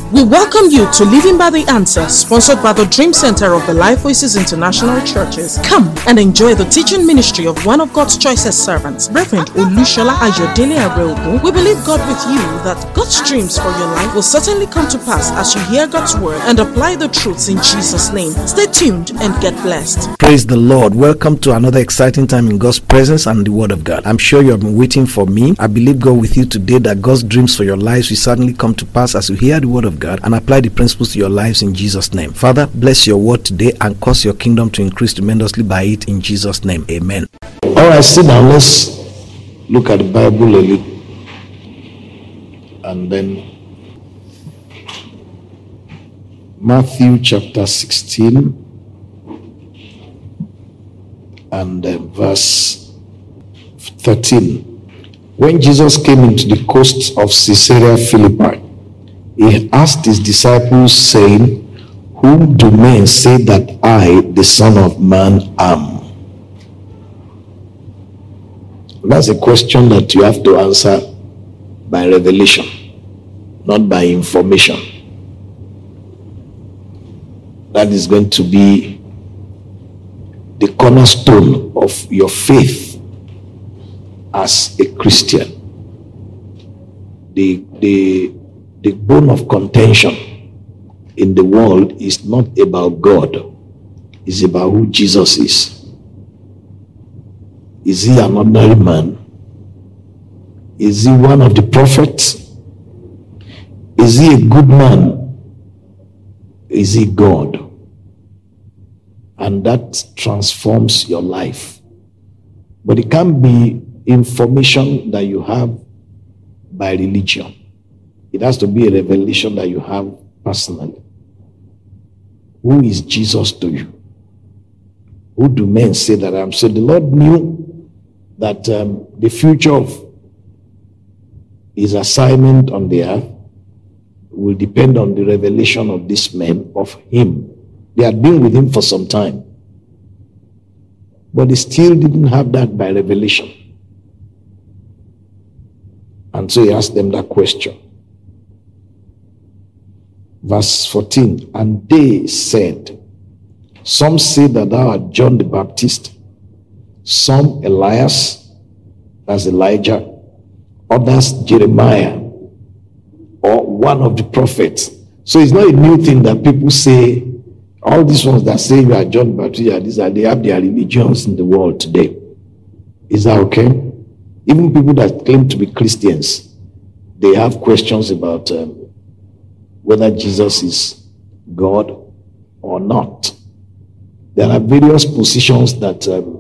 We welcome you to Living by the Answer, sponsored by the Dream Center of the Life Voices International Churches. Come and enjoy the teaching ministry of one of God's choicest servants, Reverend Olushola Ayodele Areogun. We believe God with you that God's dreams for your life will certainly come to pass as you hear God's word and apply the truths in Jesus' name. Stay tuned and get blessed. Praise the Lord. Welcome to another exciting time in God's presence and the Word of God. I'm sure you have been waiting for me. I believe God with you today that God's dreams for your lives will certainly come to pass as you hear the Word of God and apply the principles to your lives in Jesus' name. Father, bless your word today and cause your kingdom to increase tremendously by it in Jesus' name. Amen. All right, sit down. Let's look at the Bible a little. And then Matthew chapter 16 and verse 13. When Jesus came into the coasts of Caesarea Philippi, he asked his disciples, saying, "Whom do men say that I, the Son of Man, am?" That's a question that you have to answer by revelation, not by information. That is going to be the cornerstone of your faith as a Christian. The bone of contention in the world is not about God. It's about who Jesus is. Is he an ordinary man? Is he one of the prophets? Is he a good man? Is he God? And that transforms your life. But it can't be information that you have by religion. It has to be a revelation that you have personally. Who is Jesus to you? Who do men say that I am? So the Lord knew that the future of his assignment on the earth will depend on the revelation of these men of him. They had been with him for some time, but they still didn't have that by revelation. And so he asked them that question. Verse 14, and they said, some say that thou art John the Baptist, some Elias, that's Elijah, others Jeremiah, or one of the prophets. So it's not a new thing that people say. All these ones that say you are John the Baptist, they have their religions in the world today. Is that okay? Even people that claim to be Christians, they have questions about whether Jesus is God or not. There are various positions that